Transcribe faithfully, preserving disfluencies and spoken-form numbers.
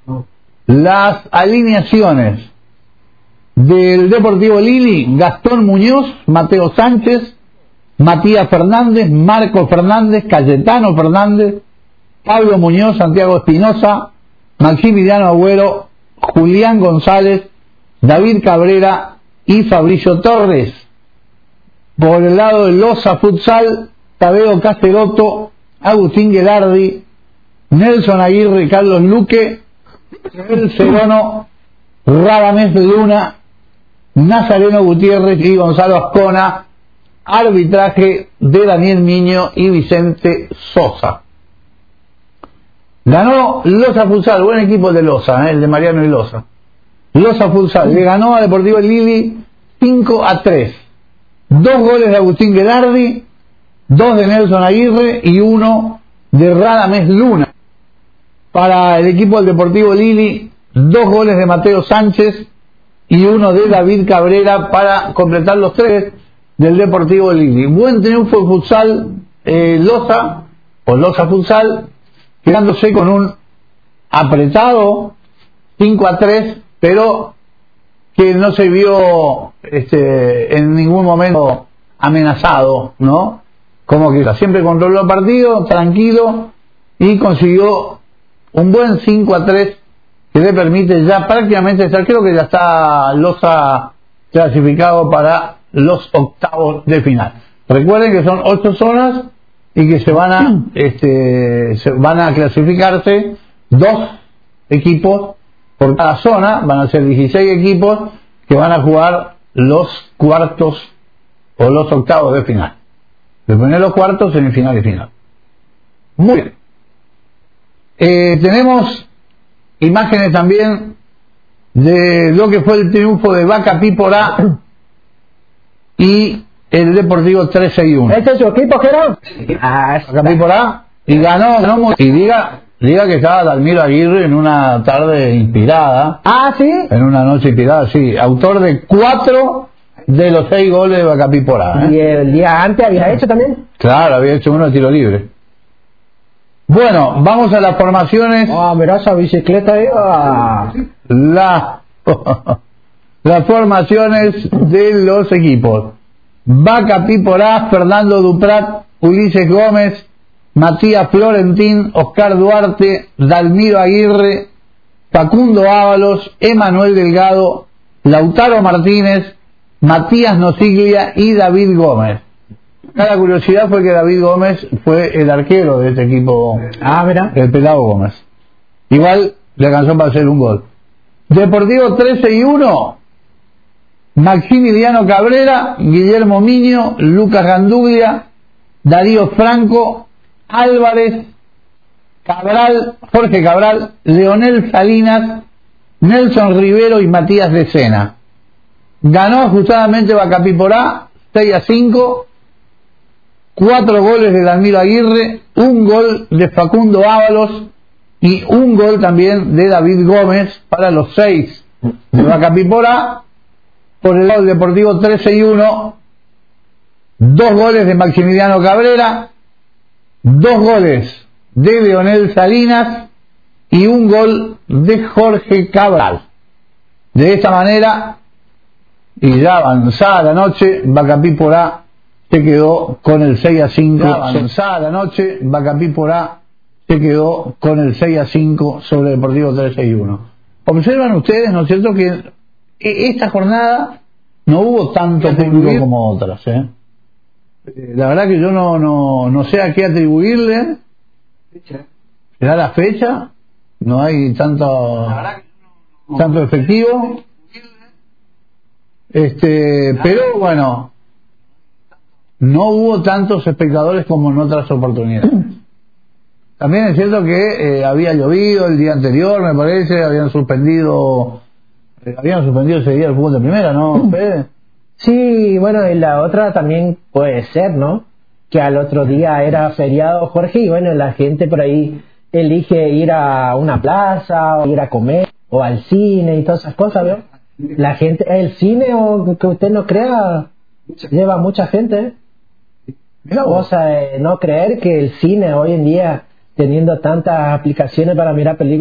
Las alineaciones del Deportivo Lili: Gastón Muñoz, Mateo Sánchez, Matías Fernández, Marco Fernández, Cayetano Fernández, Pablo Muñoz, Santiago Espinosa, Maximiliano Agüero, Julián González, David Cabrera y Fabricio Torres. Por el lado de Loza Futsal: Tadeo Casteroto, Agustín Gelardi, Nelson Aguirre, Carlos Luque, El Cerono, Radamés Luna, Nazareno Gutiérrez y Gonzalo Ascona. Arbitraje de Daniel Miño y Vicente Sosa. Ganó Loza Futsal, buen equipo de Loza, ¿eh? El de Mariano y Loza. Loza Futsal le ganó a Deportivo Lili cinco a tres. Dos goles de Agustín Gelardi, dos de Nelson Aguirre y uno de Radamés Luna. Para el equipo del Deportivo Lili, dos goles de Mateo Sánchez y uno de David Cabrera para completar los tres del Deportivo Lili. Buen triunfo en futsal, eh, Loza, o Loza Futsal, quedándose con un apretado cinco a tres, pero que no se vio este, en ningún momento amenazado, ¿no? Como que siempre controló el partido, tranquilo, y consiguió un buen cinco a tres que le permite ya prácticamente estar, creo que ya está Loza clasificado para los octavos de final. Recuerden que son ocho zonas y que se van a este se van a clasificarse dos equipos por cada zona, van a ser dieciséis equipos que van a jugar los cuartos o los octavos de final. Después los cuartos, semifinal y final. Muy bien. Eh, tenemos imágenes también de lo que fue el triunfo de Vaca Pípora y el Deportivo trece y uno. ¿Este es su equipo, Gerón? Ah, Vaca Pípora, y ganó, ganó, y diga, diga que estaba Dalmiro Aguirre en una tarde inspirada. Ah, ¿sí? En una noche inspirada, sí. Autor de cuatro de los seis goles de Vaca Pípora, ¿eh? ¿Y el día antes había hecho también? Claro, había hecho uno de tiro libre. Bueno, vamos a las formaciones. Ah, mirá esa bicicleta ahí. Ah. La, las formaciones de los equipos: Vaca Pípora, Fernando Duprat, Ulises Gómez, Matías Florentín, Oscar Duarte, Dalmiro Aguirre, Facundo Ábalos, Emanuel Delgado, Lautaro Martínez, Matías Nosiglia y David Gómez. La curiosidad fue que David Gómez fue el arquero de este equipo. Ah, mira. El Pelado Gómez. Igual le alcanzó para hacer un gol. Deportivo trece y uno: Maximiliano Cabrera, Guillermo Miño, Lucas Ganduglia, Darío Franco, Álvarez, Cabral, Jorge Cabral, Leonel Salinas, Nelson Rivero y Matías de Sena. Ganó ajustadamente Vaca Pípora seis a cinco. Cuatro goles de Dalmiro Aguirre, un gol de Facundo Ábalos y un gol también de David Gómez para los seis de Vaca Pípora. Por el lado del Deportivo trece y uno, dos goles de Maximiliano Cabrera, dos goles de Leonel Salinas y un gol de Jorge Cabral. De esta manera, y ya avanzada la noche, Vaca Pípora se quedó con el seis a cinco. Avanzada la noche, Vaca Pípora se quedó con el seis a cinco sobre el Deportivo trece y uno. Observan ustedes, ¿no es cierto?, que esta jornada no hubo tanto público como otras, ¿eh? La verdad que yo no no no sé a qué atribuirle. ¿Será la fecha? No hay tanto tanto efectivo. Este, pero bueno, no hubo tantos espectadores como en otras oportunidades. También es cierto que eh, había llovido el día anterior, me parece, habían suspendido eh, habían suspendido ese día el fútbol de primera, ¿no, Fede? Sí, bueno, y la otra también puede ser, ¿no? Que al otro día era feriado, Jorge, y bueno, la gente por ahí elige ir a una plaza, o ir a comer, o al cine y todas esas cosas, ¿no? La gente, el cine, o que usted no crea, lleva mucha gente. O sea, no creer que el cine hoy en día, teniendo tantas aplicaciones para mirar películas,